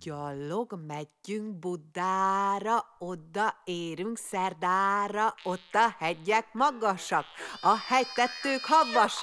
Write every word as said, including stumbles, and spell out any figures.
Gyalog megyünk Budára, oda érünk Szerdára, ott a hegyek magasak, a hegytetők havasak.